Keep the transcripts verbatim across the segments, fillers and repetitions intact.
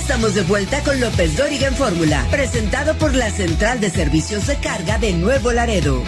estamos de vuelta con López Dóriga en Fórmula, presentado por la Central de Servicios de Carga de Nuevo Laredo.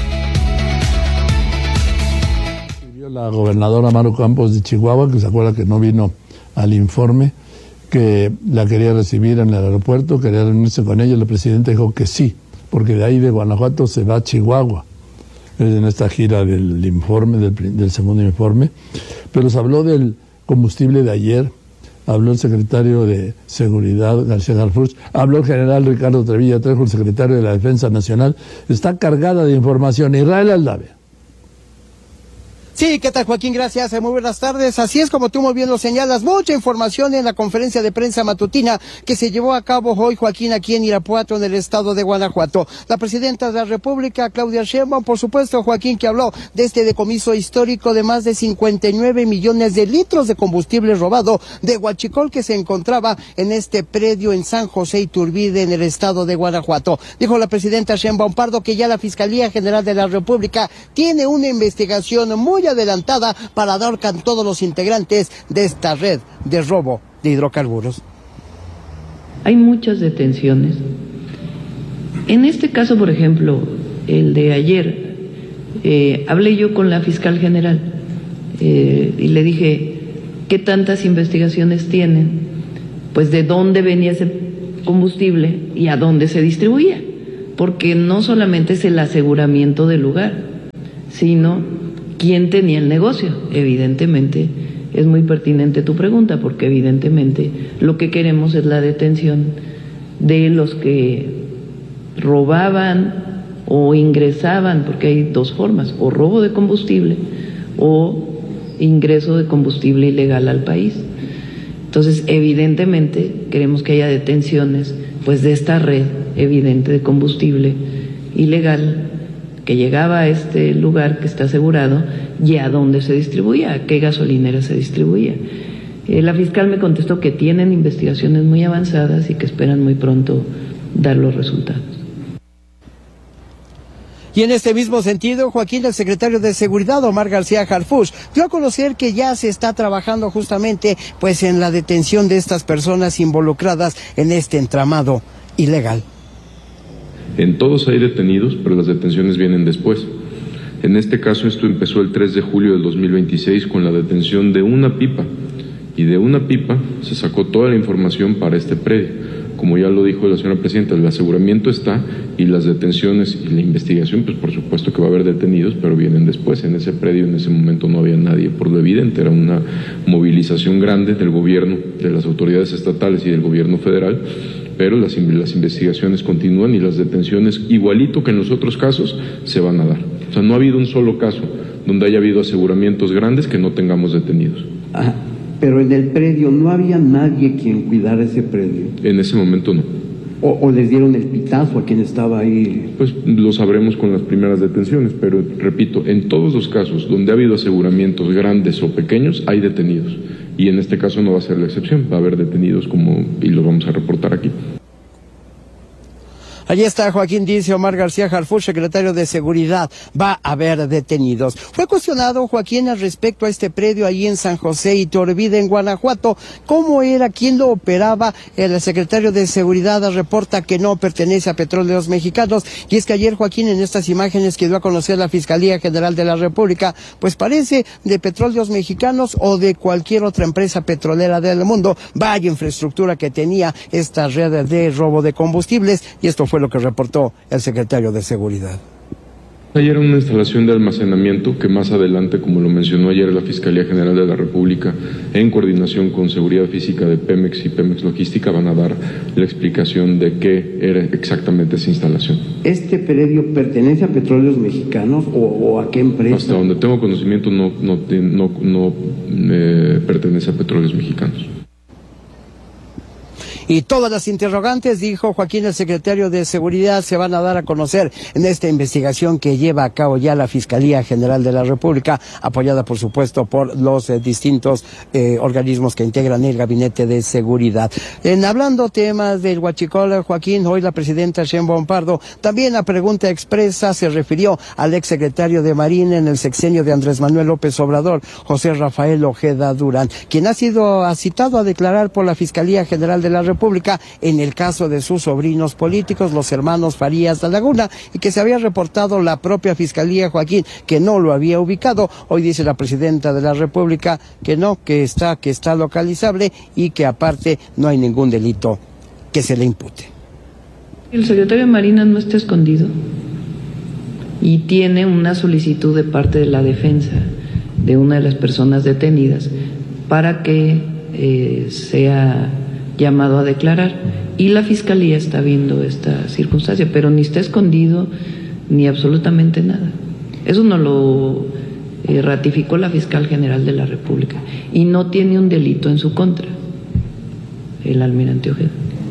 La gobernadora Maru Campos de Chihuahua, que se acuerda que no vino al informe, que la quería recibir en el aeropuerto, quería reunirse con ella, el presidente dijo que sí, porque de ahí de Guanajuato se va a Chihuahua, en esta gira del informe, del, del segundo informe, pero se habló del combustible de ayer, habló el secretario de Seguridad, García Harfuch, habló el general Ricardo Trevilla Trejo, el secretario de la Defensa Nacional. Está cargada de información. Israel Aldave. Sí, ¿qué tal, Joaquín? Gracias, muy buenas tardes. Así es, como tú muy bien lo señalas, mucha información en la conferencia de prensa matutina que se llevó a cabo hoy, Joaquín, aquí en Irapuato, en el estado de Guanajuato. La presidenta de la República, Claudia Sheinbaum, por supuesto, Joaquín, que habló de este decomiso histórico de más de cincuenta y nueve millones de litros de combustible robado de huachicol que se encontraba en este predio en San José Iturbide, en el estado de Guanajuato. Dijo la presidenta Sheinbaum Pardo que ya la Fiscalía General de la República tiene una investigación muy adelantada para dar con todos los integrantes de esta red de robo de hidrocarburos. Hay muchas detenciones. En este caso, por ejemplo, el de ayer, eh, hablé yo con la fiscal general eh, y le dije, ¿qué tantas investigaciones tienen? Pues de dónde venía ese combustible y a dónde se distribuía, porque no solamente es el aseguramiento del lugar, sino quién tenía el negocio. Evidentemente es muy pertinente tu pregunta, porque evidentemente lo que queremos es la detención de los que robaban o ingresaban, porque hay dos formas, o robo de combustible o ingreso de combustible ilegal al país. Entonces, evidentemente queremos que haya detenciones pues de esta red evidente de combustible ilegal que llegaba a este lugar que está asegurado y a dónde se distribuía, a qué gasolinera se distribuía. Eh, la fiscal me contestó que tienen investigaciones muy avanzadas y que esperan muy pronto dar los resultados. Y en este mismo sentido, Joaquín, el secretario de Seguridad, Omar García Harfuch, dio a conocer que ya se está trabajando justamente pues en la detención de estas personas involucradas en este entramado ilegal. En todos hay detenidos, pero las detenciones vienen después. En este caso, esto empezó el tres de julio del dos mil veintiséis con la detención de una pipa, y de una pipa se sacó toda la información para este predio. Como ya lo dijo la señora presidenta, el aseguramiento está, y las detenciones y la investigación, pues por supuesto que va a haber detenidos, pero vienen después. En ese predio en ese momento no había nadie, por lo evidente, era una movilización grande del gobierno, de las autoridades estatales y del gobierno federal, pero las, las investigaciones continúan y las detenciones, igualito que en los otros casos, se van a dar. O sea, no ha habido un solo caso donde haya habido aseguramientos grandes que no tengamos detenidos. Ah, pero en el predio no había nadie quien cuidara ese predio. En ese momento no. O, o les dieron el pitazo a quien estaba ahí. Pues lo sabremos con las primeras detenciones, pero repito, en todos los casos donde ha habido aseguramientos grandes o pequeños, hay detenidos. Y en este caso no va a ser la excepción, va a haber detenidos como, y los vamos a reportar aquí. Allí está Joaquín, dice Omar García Harfuch, secretario de Seguridad, va a haber detenidos. Fue cuestionado Joaquín al respecto a este predio allí en San José Iturbide, en Guanajuato, cómo era, quién lo operaba. El secretario de Seguridad reporta que no pertenece a Petróleos Mexicanos, y es que ayer, Joaquín, en estas imágenes que dio a conocer la Fiscalía General de la República, pues parece de Petróleos Mexicanos o de cualquier otra empresa petrolera del mundo. Vaya infraestructura que tenía esta red de robo de combustibles, y esto fue lo que reportó el secretario de Seguridad. Ayer una instalación de almacenamiento que más adelante, como lo mencionó ayer la Fiscalía General de la República, en coordinación con Seguridad Física de Pemex y Pemex Logística, van a dar la explicación de qué era exactamente esa instalación. ¿Este predio pertenece a Petróleos Mexicanos o, o a qué empresa? Hasta donde tengo conocimiento no, no, no, no eh, pertenece a Petróleos Mexicanos. Y todas las interrogantes, dijo Joaquín, el secretario de Seguridad, se van a dar a conocer en esta investigación que lleva a cabo ya la Fiscalía General de la República, apoyada por supuesto por los eh, distintos eh, organismos que integran el Gabinete de Seguridad. En hablando temas del huachicol, Joaquín, hoy la presidenta Sheinbaum Pardo, también a pregunta expresa, se refirió al exsecretario de Marina en el sexenio de Andrés Manuel López Obrador, José Rafael Ojeda Durán, quien ha sido citado a declarar por la Fiscalía General de la República República en el caso de sus sobrinos políticos, los hermanos Farías de Laguna, y que se había reportado la propia Fiscalía, Joaquín, que no lo había ubicado. Hoy dice la presidenta de la República que no, que está, que está localizable y que aparte no hay ningún delito que se le impute. El secretario de Marina no está escondido y tiene una solicitud de parte de la defensa de una de las personas detenidas para que eh, sea llamado a declarar, y la Fiscalía está viendo esta circunstancia, pero ni está escondido ni absolutamente nada. Eso no lo eh, ratificó la Fiscal General de la República, y no tiene un delito en su contra el almirante Ojeda.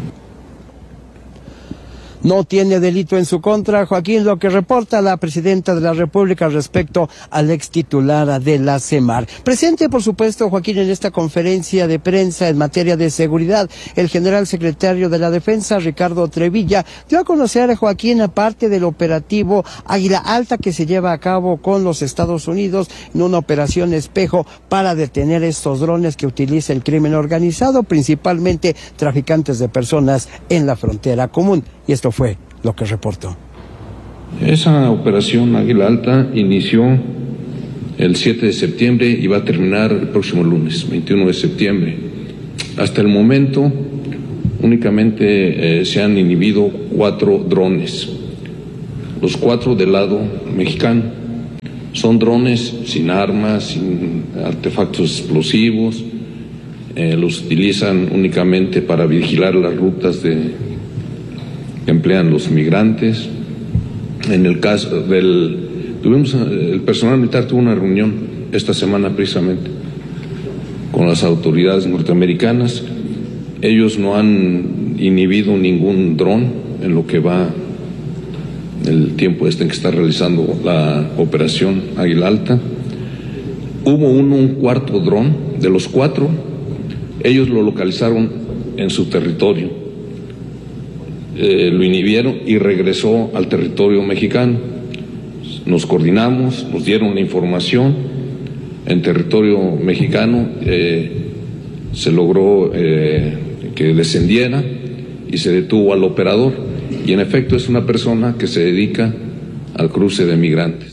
No tiene delito en su contra, Joaquín, lo que reporta la presidenta de la República respecto al ex titular de la CEMAR. Presente, por supuesto, Joaquín, en esta conferencia de prensa en materia de seguridad, el general secretario de la Defensa, Ricardo Trevilla, dio a conocer, Joaquín, aparte del operativo Águila Alta que se lleva a cabo con los Estados Unidos en una operación espejo para detener estos drones que utiliza el crimen organizado, principalmente traficantes de personas en la frontera común. Y esto fue lo que reportó. Esa operación Águila Alta inició el siete de septiembre y va a terminar el próximo lunes, veintiuno de septiembre. Hasta el momento únicamente eh, se han inhibido cuatro drones, los cuatro del lado mexicano. Son drones sin armas, sin artefactos explosivos, eh, los utilizan únicamente para vigilar las rutas de que emplean los migrantes. En el caso del, tuvimos, el personal militar tuvo una reunión esta semana precisamente con las autoridades norteamericanas. Ellos no han inhibido ningún dron en lo que va el tiempo este en que está realizando la operación Águila Alta. Hubo uno, un cuarto dron, de los cuatro, ellos lo localizaron en su territorio. Eh, lo inhibieron y regresó al territorio mexicano. Nos coordinamos, nos dieron la información. En territorio mexicano eh, se logró eh, que descendiera y se detuvo al operador. Y en efecto es una persona que se dedica al cruce de migrantes.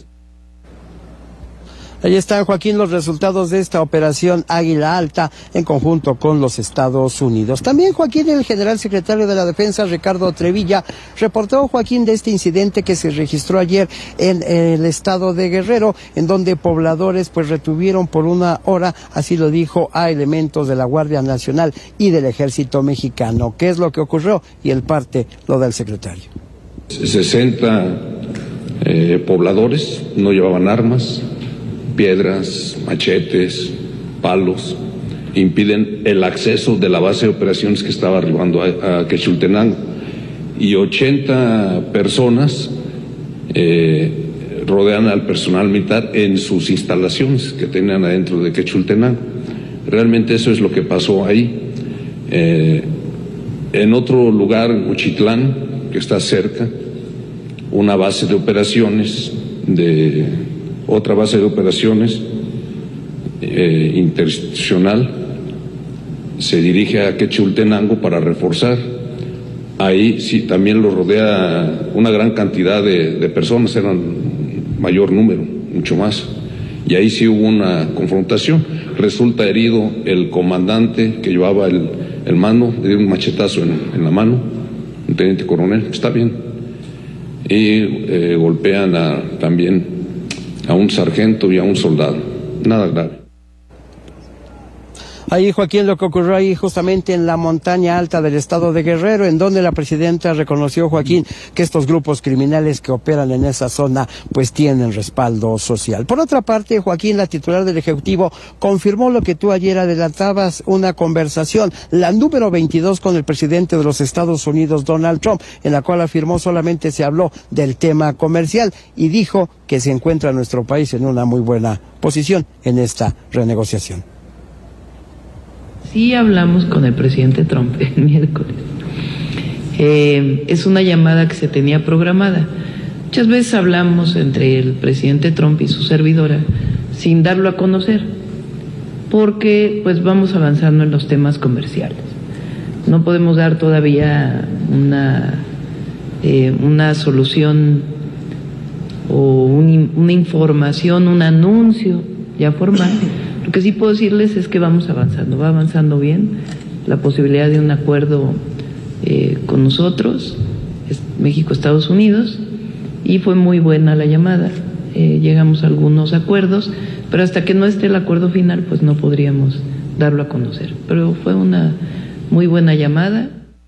Ahí están, Joaquín, los resultados de esta operación Águila Alta en conjunto con los Estados Unidos. También, Joaquín, el general secretario de la Defensa, Ricardo Trevilla, reportó, Joaquín, de este incidente que se registró ayer en el estado de Guerrero, en donde pobladores pues retuvieron por una hora, así lo dijo, a elementos de la Guardia Nacional y del Ejército Mexicano. ¿Qué es lo que ocurrió? Y el parte lo da el secretario. sesenta eh, pobladores no llevaban armas, piedras, machetes, palos, impiden el acceso de la base de operaciones que estaba arribando a, a Quechultenango, y ochenta personas eh, rodean al personal militar en sus instalaciones que tenían adentro de Quechultenango. Realmente eso es lo que pasó ahí. Eh, en otro lugar, en Uchitlán, que está cerca, una base de operaciones de otra base de operaciones eh, interinstitucional se dirige a Quechultenango para reforzar. Ahí sí también lo rodea una gran cantidad de, de personas, eran mayor número, mucho más, y ahí sí hubo una confrontación. Resulta herido el comandante que llevaba el, el mando, le dio un machetazo en, en la mano, un teniente coronel, está bien, y eh, golpean a, también a un sargento y a un soldado, nada grave. Ahí, Joaquín, lo que ocurrió ahí justamente en la montaña alta del estado de Guerrero, en donde la presidenta reconoció, Joaquín, que estos grupos criminales que operan en esa zona pues tienen respaldo social. Por otra parte, Joaquín, la titular del Ejecutivo confirmó lo que tú ayer adelantabas, una conversación, la número veintidós, con el presidente de los Estados Unidos, Donald Trump, en la cual afirmó solamente se habló del tema comercial y dijo que se encuentra nuestro país en una muy buena posición en esta renegociación. Sí hablamos con el presidente Trump el miércoles. Eh, es una llamada que se tenía programada. Muchas veces hablamos entre el presidente Trump y su servidora sin darlo a conocer, porque pues vamos avanzando en los temas comerciales. no podemos dar todavía una, eh, una solución o un, una información, un anuncio ya formal. Lo que sí puedo decirles es que vamos avanzando, va avanzando bien la posibilidad de un acuerdo eh, con nosotros, es México, Estados Unidos, y fue muy buena la llamada, eh, llegamos a algunos acuerdos, pero hasta que no esté el acuerdo final, pues no podríamos darlo a conocer. Pero fue una muy buena llamada.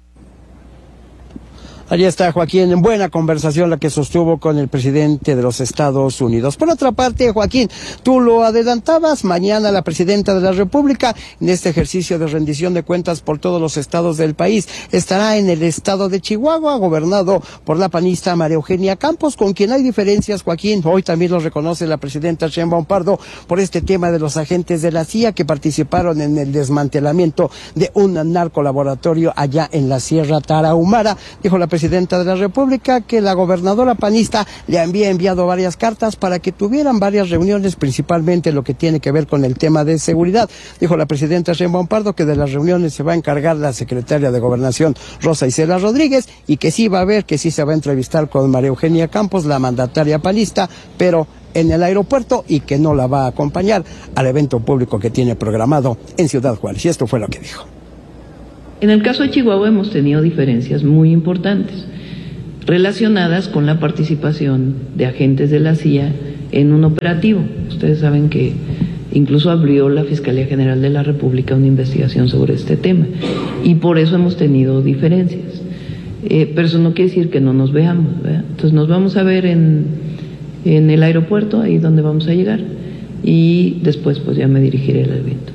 Allí está Joaquín, en buena conversación la que sostuvo con el presidente de los Estados Unidos. Por otra parte, Joaquín, tú lo adelantabas, mañana la presidenta de la República, en este ejercicio de rendición de cuentas por todos los estados del país, estará en el estado de Chihuahua, gobernado por la panista María Eugenia Campos, con quien hay diferencias, Joaquín. Hoy también lo reconoce la presidenta Sheinbaum Pardo por este tema de los agentes de la C I A que participaron en el desmantelamiento de un narcolaboratorio allá en la Sierra Tarahumara. Dijo la presidenta de la República que la gobernadora panista le había enviado varias cartas para que tuvieran varias reuniones, principalmente lo que tiene que ver con el tema de seguridad. Dijo la presidenta Sheinbaum Pardo que de las reuniones se va a encargar la secretaria de Gobernación, Rosa Isela Rodríguez, y que sí va a ver, que sí se va a entrevistar con María Eugenia Campos, la mandataria panista, pero en el aeropuerto, y que no la va a acompañar al evento público que tiene programado en Ciudad Juárez. Y esto fue lo que dijo. En el caso de Chihuahua hemos tenido diferencias muy importantes relacionadas con la participación de agentes de la C I A en un operativo. Ustedes saben que incluso abrió la Fiscalía General de la República una investigación sobre este tema y por eso hemos tenido diferencias. Eh, pero eso no quiere decir que no nos veamos, ¿verdad? Entonces nos vamos a ver en, en el aeropuerto, ahí donde vamos a llegar, y después pues ya me dirigiré al evento.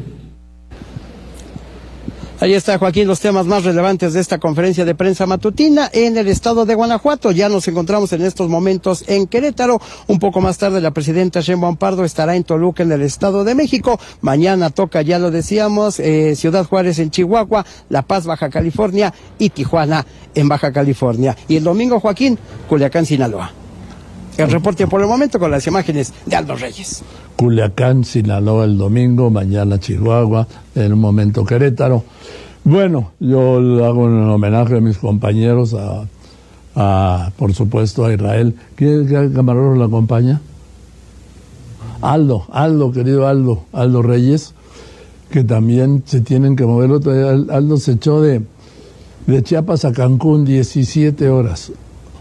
Ahí está, Joaquín, los temas más relevantes de esta conferencia de prensa matutina en el estado de Guanajuato. Ya nos encontramos en estos momentos en Querétaro. Un poco más tarde la presidenta Sheinbaum Pardo estará en Toluca, en el estado de México. Mañana toca, ya lo decíamos, eh, Ciudad Juárez en Chihuahua, La Paz, Baja California, y Tijuana en Baja California. Y el domingo, Joaquín, Culiacán, Sinaloa. El reporte por el momento con las imágenes de Aldo Reyes. Culiacán, Sinaloa el domingo, mañana Chihuahua, en un momento Querétaro. Bueno, yo le hago un homenaje a mis compañeros, a, a por supuesto a Israel. ¿Qué, qué camarógrafo lo acompaña? Aldo, Aldo, querido Aldo, Aldo Reyes, que también se tienen que mover. Otro día Aldo se echó de, de Chiapas a Cancún diecisiete horas.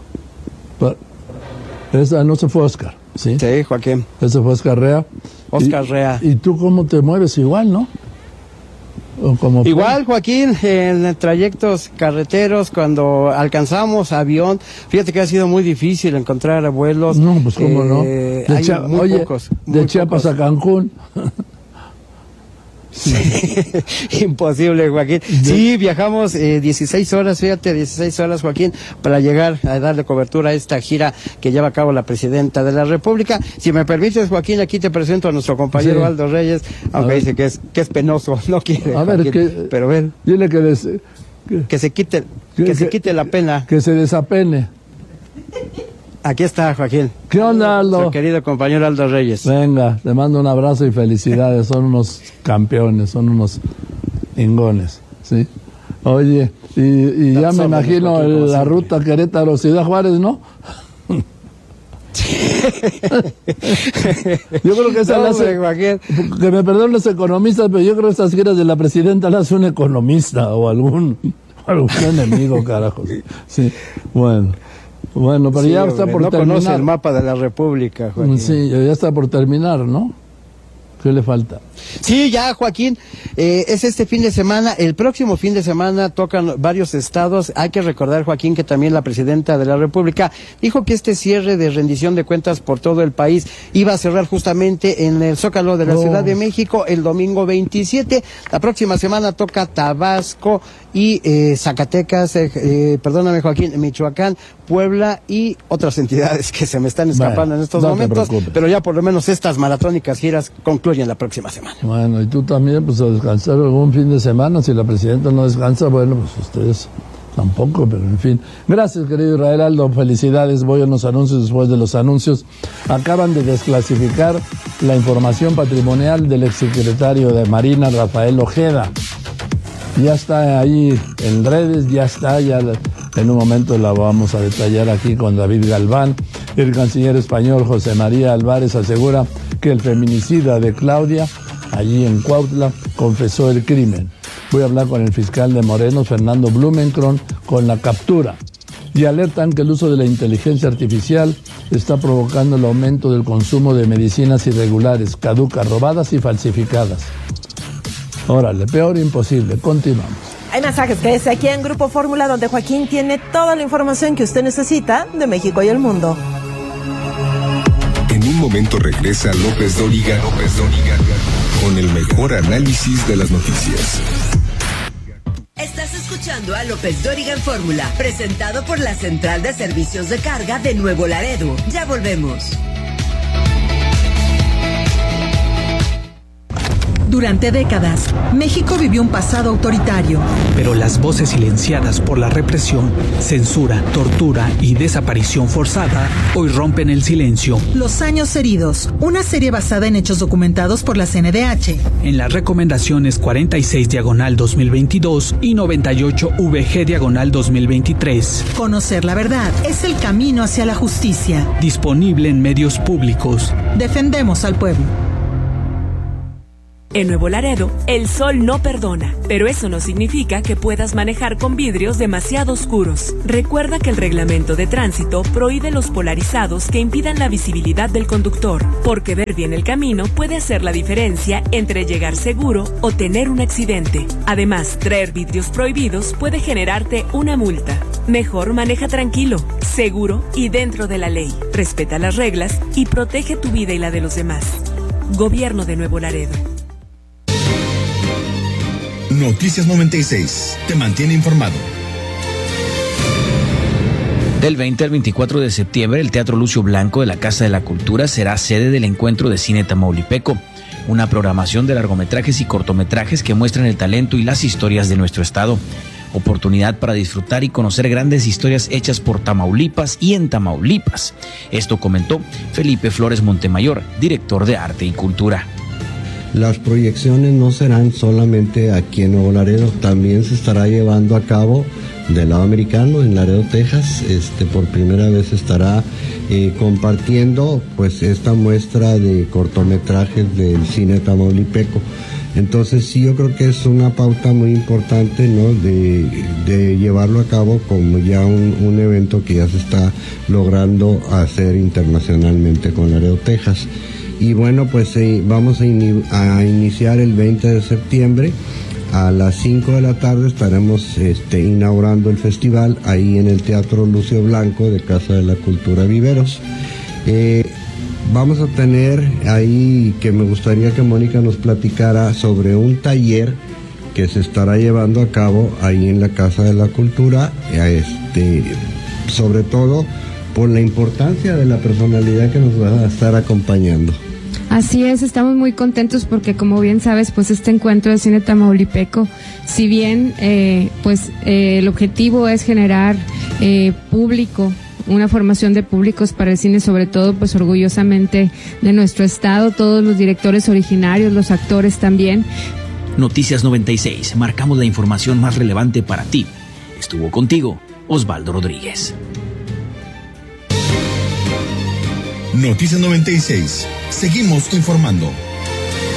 Esa no se fue Oscar, ¿sí? Sí, Joaquín. Ese fue Oscar Rea. Oscar y, Rea. ¿Y tú cómo te mueves? Igual, ¿no? ¿O como Igual, Joaquín, en trayectos carreteros, cuando alcanzamos avión, fíjate que ha sido muy difícil encontrar vuelos. No, pues cómo eh, no. De, hay Chia muy oye, pocos, de muy Chiapas pocos. a Cancún. Sí. Imposible, Joaquín. Sí, viajamos eh, dieciséis horas, fíjate, dieciséis horas, Joaquín, para llegar a darle cobertura a esta gira que lleva a cabo la presidenta de la República. Si me permites, Joaquín, aquí te presento a nuestro compañero sí. Aldo Reyes, aunque dice que es que es penoso, no quiere. A ver, Joaquín, que, pero ven, dile que, des, que, que se quite, que, que se quite la pena, que se desapene. Aquí está, Joaquín. ¿Qué onda, Aldo? Nuestro querido compañero Aldo Reyes. Venga, te mando un abrazo y felicidades. Son unos campeones, son unos ingones, ¿sí? Oye, y, y ya me imagino Joaquín, el, la ruta Querétaro-Ciudad Juárez, ¿no? Yo creo que esa no, la hace, Joaquín. Que me perdonen los economistas, pero yo creo que estas giras de la presidenta las hace un economista o algún, algún enemigo, carajo. Sí, bueno. Bueno, pero sí, ya está hombre, por no terminar. No conoce el mapa de la República, Joaquín. Sí, ya está por terminar, ¿no? ¿Qué le falta? Sí, ya, Joaquín, eh, es este fin de semana, el próximo fin de semana tocan varios estados. Hay que recordar, Joaquín, que también la presidenta de la República dijo que este cierre de rendición de cuentas por todo el país iba a cerrar justamente en el Zócalo de la oh. Ciudad de México el domingo veintisiete. La próxima semana toca Tabasco y eh, Zacatecas, eh, eh, perdóname, Joaquín, Michoacán, Puebla y otras entidades que se me están escapando bueno, en estos no momentos, pero ya por lo menos estas maratónicas giras concluyen la próxima semana. Bueno, y tú también, pues a descansar algún fin de semana. Si la presidenta no descansa, bueno, pues ustedes tampoco, pero en fin. Gracias, querido Israel Aldo, felicidades. Voy a los anuncios. Después de los anuncios, acaban de desclasificar la información patrimonial del exsecretario de Marina, Rafael Ojeda. Ya está ahí en redes, ya está, ya en un momento la vamos a detallar aquí con David Galván. El canciller español José María Álvarez asegura que el feminicida de Claudia, allí en Cuautla, confesó el crimen. Voy a hablar con el fiscal de Morelos, Fernando Blumenkron, con la captura. Y alertan que el uso de la inteligencia artificial está provocando el aumento del consumo de medicinas irregulares, caducas, robadas y falsificadas. Órale, peor imposible. Continuamos. Hay mensajes que es aquí en Grupo Fórmula, donde Joaquín tiene toda la información que usted necesita de México y el mundo. En un momento regresa López Dóriga, López Dóriga, con el mejor análisis de las noticias. Estás escuchando a López Dóriga en Fórmula, presentado por la Central de Servicios de Carga de Nuevo Laredo. Ya volvemos. Durante décadas, México vivió un pasado autoritario. Pero las voces silenciadas por la represión, censura, tortura y desaparición forzada hoy rompen el silencio. Los años heridos, una serie basada en hechos documentados por la C N D H. En las recomendaciones cuarenta y seis diagonal dos mil veintidós y noventa y ocho V G diagonal dos mil veintitrés. Conocer la verdad es el camino hacia la justicia. Disponible en medios públicos. Defendemos al pueblo. En Nuevo Laredo, el sol no perdona, pero eso no significa que puedas manejar con vidrios demasiado oscuros. Recuerda que el reglamento de tránsito prohíbe los polarizados que impidan la visibilidad del conductor, porque ver bien el camino puede hacer la diferencia entre llegar seguro o tener un accidente. Además, traer vidrios prohibidos puede generarte una multa. Mejor maneja tranquilo, seguro y dentro de la ley. Respeta las reglas y protege tu vida y la de los demás. Gobierno de Nuevo Laredo. Noticias noventa y seis, te mantiene informado. Del veinte al veinticuatro de septiembre, el Teatro Lucio Blanco de la Casa de la Cultura será sede del Encuentro de Cine Tamaulipeco, una programación de largometrajes y cortometrajes que muestran el talento y las historias de nuestro estado. Oportunidad para disfrutar y conocer grandes historias hechas por Tamaulipas y en Tamaulipas. Esto comentó Felipe Flores Montemayor, director de Arte y Cultura. Las proyecciones no serán solamente aquí en Nuevo Laredo, también se estará llevando a cabo del lado americano, en Laredo, Texas. Este, por primera vez estará eh, compartiendo pues esta muestra de cortometrajes del cine tamaulipeco. Entonces sí, yo creo que es una pauta muy importante, ¿no?, de, de llevarlo a cabo como ya un, un evento que ya se está logrando hacer internacionalmente con Laredo, Texas. Y bueno, pues eh, vamos a, in- a iniciar el veinte de septiembre. A las cinco de la tarde estaremos este, inaugurando el festival ahí en el Teatro Lucio Blanco de Casa de la Cultura Viveros. Eh, vamos a tener ahí, que me gustaría que Mónica nos platicara sobre un taller que se estará llevando a cabo ahí en la Casa de la Cultura, este, sobre todo por la importancia de la personalidad que nos va a estar acompañando. Así es, estamos muy contentos porque, como bien sabes, pues este encuentro de cine tamaulipeco, si bien eh, pues eh, el objetivo es generar eh, público, una formación de públicos para el cine, sobre todo pues orgullosamente de nuestro estado, todos los directores originarios, los actores también. Noticias noventa y seis, marcamos la información más relevante para ti. Estuvo contigo Osvaldo Rodríguez. Noticias noventa y seis. Seguimos informando.